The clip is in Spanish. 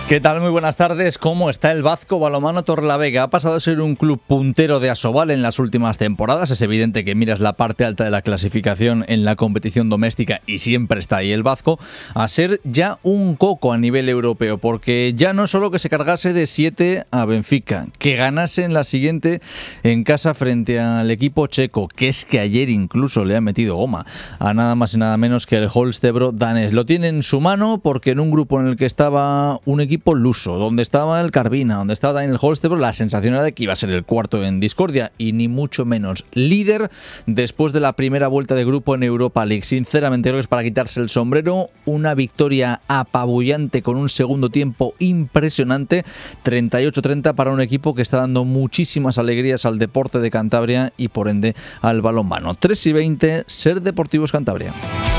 ¿Qué tal? Muy buenas tardes. ¿Cómo está el Bazco Balonmano Torrelavega? Ha pasado a ser un club puntero de Asobal en las últimas temporadas. Es evidente que miras la parte alta de la clasificación en la competición doméstica y siempre está ahí el Bazco, a ser ya un coco a nivel europeo, porque ya no solo que se cargase de 7 a Benfica, que ganase en la siguiente en casa frente al equipo checo, que es que ayer incluso le ha metido goma a nada más y nada menos que el Holstebro danés. Lo tiene en su mano porque en un grupo en el que estaba un equipo luso, donde estaba el Carvina, donde estaba también el Holstebro, la sensación era de que iba a ser el cuarto en discordia y ni mucho menos líder después de la primera vuelta de grupo en Europa League. Sinceramente creo que es para quitarse el sombrero, una victoria apabullante con un segundo tiempo impresionante, 38-30 para un equipo que está dando muchísimas alegrías al deporte de Cantabria y por ende al balonmano. 3:20, Ser Deportivos Cantabria.